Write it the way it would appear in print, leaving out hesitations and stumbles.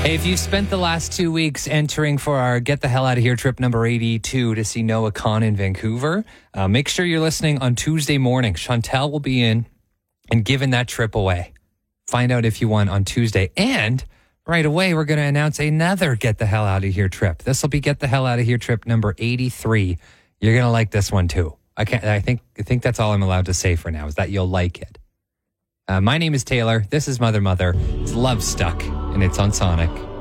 Hey, if you've spent the last 2 weeks entering for our Get the Hell Out of Here trip number 82 to see Noah Khan in Vancouver, make sure you're listening on Tuesday morning. Chantel will be in and giving that trip away. Find out if you won on Tuesday. And right away, we're going to announce another Get the Hell Out of Here trip. This will be Get the Hell Out of Here trip number 83. You're going to like this one too. I think that's all I'm allowed to say for now, is that you'll like it. My name is Taylor. This is Mother. It's Love Stuck, and it's on Sonic.